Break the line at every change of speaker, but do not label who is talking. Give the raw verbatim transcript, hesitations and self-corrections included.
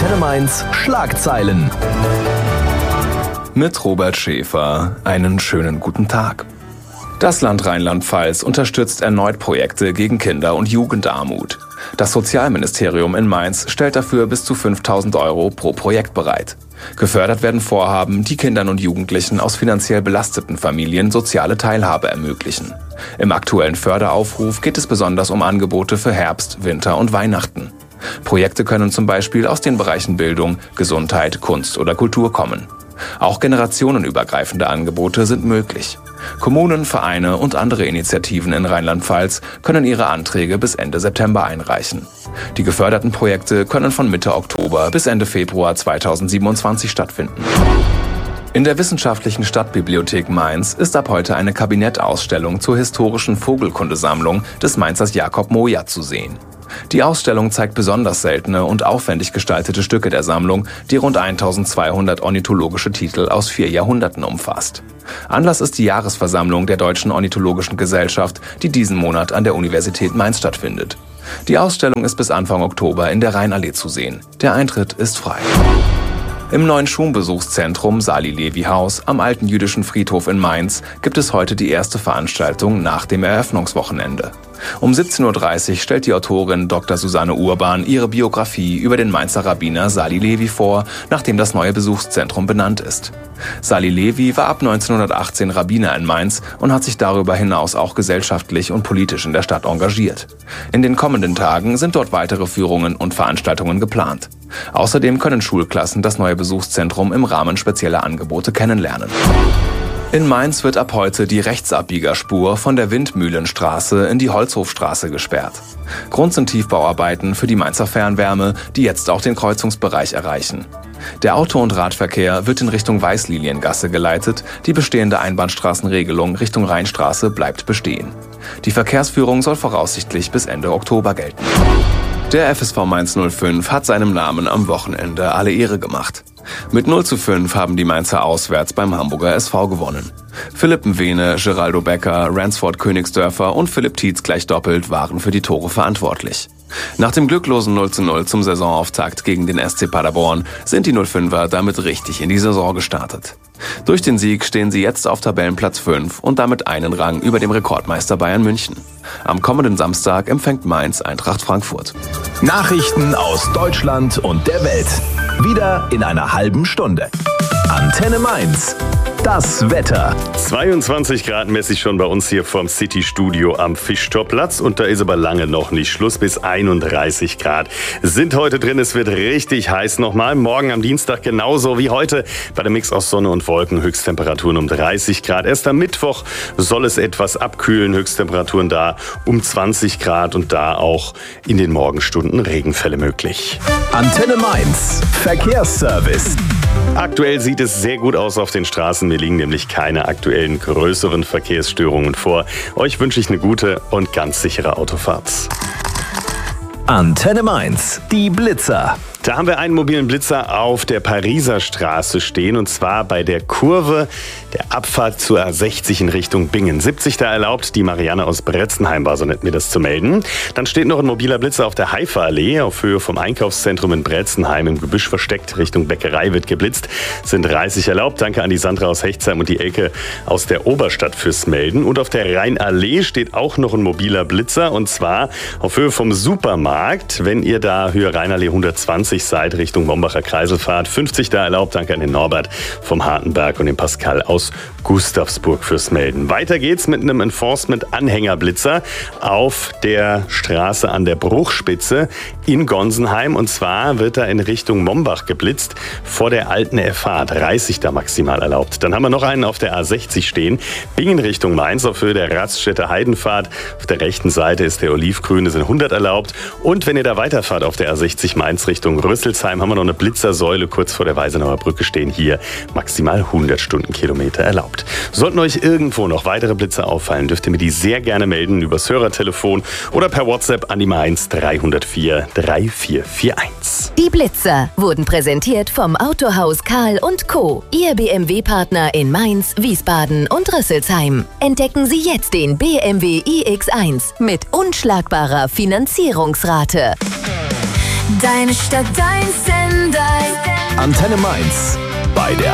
Antenne Mainz Schlagzeilen.
Mit Robert Schäfer. Einen schönen guten Tag. Das Land Rheinland-Pfalz unterstützt erneut Projekte gegen Kinder- und Jugendarmut. Das Sozialministerium in Mainz stellt dafür bis zu fünftausend Euro pro Projekt bereit. Gefördert werden Vorhaben, die Kindern und Jugendlichen aus finanziell belasteten Familien soziale Teilhabe ermöglichen. Im aktuellen Förderaufruf geht es besonders um Angebote für Herbst, Winter und Weihnachten. Projekte können zum Beispiel aus den Bereichen Bildung, Gesundheit, Kunst oder Kultur kommen. Auch generationenübergreifende Angebote sind möglich. Kommunen, Vereine und andere Initiativen in Rheinland-Pfalz können ihre Anträge bis Ende September einreichen. Die geförderten Projekte können von Mitte Oktober bis Ende Februar zweitausendsiebenundzwanzig stattfinden. In der Wissenschaftlichen Stadtbibliothek Mainz ist ab heute eine Kabinettausstellung zur historischen Vogelkundesammlung des Mainzers Jakob Moja zu sehen. Die Ausstellung zeigt besonders seltene und aufwendig gestaltete Stücke der Sammlung, die rund eintausendzweihundert ornithologische Titel aus vier Jahrhunderten umfasst. Anlass ist die Jahresversammlung der Deutschen Ornithologischen Gesellschaft, die diesen Monat an der Universität Mainz stattfindet. Die Ausstellung ist bis Anfang Oktober in der Rheinallee zu sehen. Der Eintritt ist frei. Im neuen Schulbesuchszentrum Sali-Levi-Haus am Alten Jüdischen Friedhof in Mainz gibt es heute die erste Veranstaltung nach dem Eröffnungswochenende. Um siebzehn Uhr dreißig stellt die Autorin Doktor Susanne Urban ihre Biografie über den Mainzer Rabbiner Sali Levi vor, nachdem das neue Besuchszentrum benannt ist. Sali Levi war ab neunzehnhundertachtzehn Rabbiner in Mainz und hat sich darüber hinaus auch gesellschaftlich und politisch in der Stadt engagiert. In den kommenden Tagen sind dort weitere Führungen und Veranstaltungen geplant. Außerdem können Schulklassen das neue Besuchszentrum im Rahmen spezieller Angebote kennenlernen. In Mainz wird ab heute die Rechtsabbiegerspur von der Windmühlenstraße in die Holzhofstraße gesperrt. Grund sind Tiefbauarbeiten für die Mainzer Fernwärme, die jetzt auch den Kreuzungsbereich erreichen. Der Auto- und Radverkehr wird in Richtung Weißliliengasse geleitet, die bestehende Einbahnstraßenregelung Richtung Rheinstraße bleibt bestehen. Die Verkehrsführung soll voraussichtlich bis Ende Oktober gelten. Der F S V Mainz null fünf hat seinem Namen am Wochenende alle Ehre gemacht. Mit null zu fünf haben die Mainzer auswärts beim Hamburger S V gewonnen. Philipp Mwene, Geraldo Becker, Ransford Königsdörfer und Philipp Tietz gleich doppelt waren für die Tore verantwortlich. Nach dem glücklosen null zu null zum Saisonauftakt gegen den S C Paderborn sind die null fünfer damit richtig in die Saison gestartet. Durch den Sieg stehen sie jetzt auf Tabellenplatz fünf und damit einen Rang über dem Rekordmeister Bayern München. Am kommenden Samstag empfängt Mainz Eintracht Frankfurt.
Nachrichten aus Deutschland und der Welt. Wieder in einer halben Stunde. Antenne Mainz. Das Wetter.
zweiundzwanzig Grad mäßig schon bei uns hier vom City-Studio am Fischtorplatz. Und da ist aber lange noch nicht Schluss. Bis einunddreißig Grad sind heute drin. Es wird richtig heiß nochmal. Morgen am Dienstag genauso wie heute. Bei der Mix aus Sonne und Wolken Höchsttemperaturen um dreißig Grad. Erst am Mittwoch soll es etwas abkühlen. Höchsttemperaturen da um zwanzig Grad und da auch in den Morgenstunden Regenfälle möglich.
Antenne Mainz. Verkehrsservice.
Aktuell sieht es sehr gut aus auf den Straßen. Mir liegen nämlich keine aktuellen größeren Verkehrsstörungen vor. Euch wünsche ich eine gute und ganz sichere Autofahrt.
Antenne Mainz. Die Blitzer.
Da haben wir einen mobilen Blitzer auf der Pariser Straße stehen und zwar bei der Kurve der Abfahrt zur A sechzig in Richtung Bingen. siebzig da erlaubt, die Marianne aus Bretzenheim war so nett, mir das zu melden. Dann steht noch ein mobiler Blitzer auf der Haifa-Allee auf Höhe vom Einkaufszentrum in Bretzenheim im Gebüsch versteckt. Richtung Bäckerei wird geblitzt. Sind dreißig erlaubt. Danke an die Sandra aus Hechtsheim und die Elke aus der Oberstadt fürs Melden. Und auf der Rheinallee steht auch noch ein mobiler Blitzer und zwar auf Höhe vom Supermarkt. Wenn ihr da Höhe Rheinallee hundertzwanzig seid, Richtung Mombacher Kreiselfahrt. fünfzig da erlaubt. Danke an den Norbert vom Hartenberg und den Pascal aus Gustavsburg fürs Melden. Weiter geht's mit einem Enforcement-Anhängerblitzer auf der Straße an der Bruchspitze in Gonsenheim. Und zwar wird da in Richtung Mombach geblitzt vor der alten F H. dreißig da maximal erlaubt. Dann haben wir noch einen auf der A sechzig stehen. Bingen Richtung Mainz auf Höhe der Raststätte Heidenfahrt. Auf der rechten Seite ist der olivgrüne, sind hundert erlaubt. Und wenn ihr da weiterfahrt auf der A sechzig Mainz Richtung Rüsselsheim, haben wir noch eine Blitzersäule kurz vor der Weisenauer Brücke stehen. Hier maximal hundert Stundenkilometer erlaubt. Sollten euch irgendwo noch weitere Blitzer auffallen, dürft ihr mir die sehr gerne melden übers Hörertelefon oder per WhatsApp an die Mainz drei null vier drei vier vier eins.
Die Blitzer wurden präsentiert vom Autohaus Karl und Co., Ihr B M W-Partner in Mainz, Wiesbaden und Rüsselsheim. Entdecken Sie jetzt den B M W i X eins mit unschlagbarer Finanzierungsrate.
Deine Stadt, dein Sender,
Antenne Mainz. Bei der